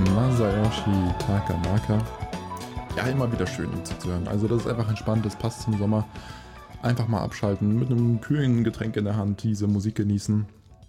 Masayoshi Takanaka. Ja, immer wieder schön ihm zuzuhören. Also das ist einfach entspannt, das passt zum Sommer. Einfach mal abschalten, mit einem kühlen Getränk in der Hand diese Musik genießen.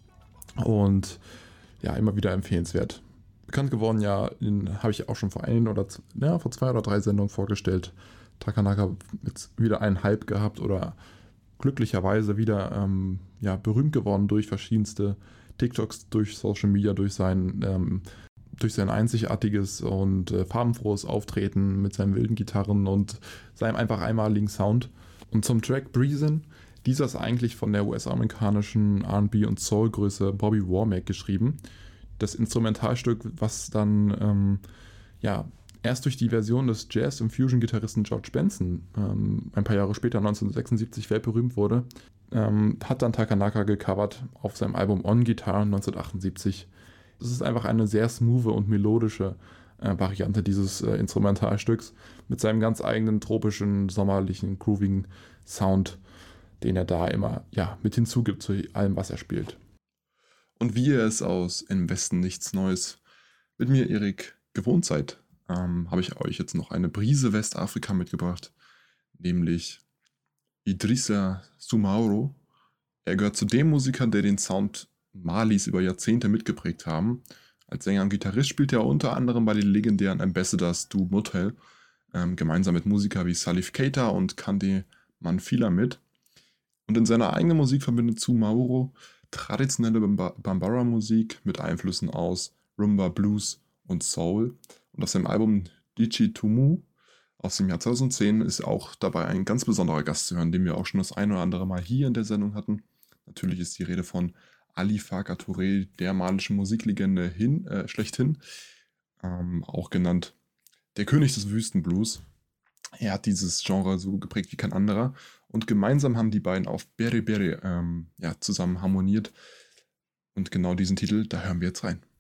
Und ja, immer wieder empfehlenswert. Bekannt geworden, ja, habe ich auch schon vor vor 2 oder 3 Sendungen vorgestellt. Takanaka jetzt wieder einen Hype gehabt oder glücklicherweise wieder berühmt geworden durch verschiedenste TikToks, durch Social Media, durch sein einzigartiges und farbenfrohes Auftreten mit seinen wilden Gitarren und seinem einfach einmaligen Sound. Und zum Track Breezin', dieser ist eigentlich von der US-amerikanischen R&B- und Soul-Größe Bobby Womack geschrieben. Das Instrumentalstück, was dann erst durch die Version des Jazz- und Fusion-Gitarristen George Benson ein paar Jahre später, 1976, weltberühmt wurde, hat dann Takanaka gecovert auf seinem Album On Guitar 1978. Es ist einfach eine sehr smooth und melodische Variante dieses Instrumentalstücks mit seinem ganz eigenen tropischen, sommerlichen, groovigen Sound, den er da immer mit hinzugibt zu allem, was er spielt. Und wie ihr es aus Im Westen nichts Neues mit mir, Erik, gewohnt seid, habe ich euch jetzt noch eine Brise Westafrika mitgebracht, nämlich Idrissa Soumaoro. Er gehört zu den Musikern, der den Sound Malis über Jahrzehnte mitgeprägt haben. Als Sänger und Gitarrist spielt er unter anderem bei den legendären Ambassadors Du Motel gemeinsam mit Musikern wie Salif Keita und Kande Manfila mit. Und in seiner eigenen Musik verbindet Soumaoro traditionelle Bambara-Musik mit Einflüssen aus Rumba, Blues und Soul. Und auf seinem Album Dichi Tumu aus dem Jahr 2010 ist auch dabei ein ganz besonderer Gast zu hören, den wir auch schon das ein oder andere Mal hier in der Sendung hatten. Natürlich ist die Rede von Ali Farka Touré, der malischen Musiklegende schlechthin, auch genannt der König des Wüstenblues. Er hat dieses Genre so geprägt wie kein anderer und gemeinsam haben die beiden auf Bere Bere zusammen harmoniert und genau diesen Titel, da hören wir jetzt rein.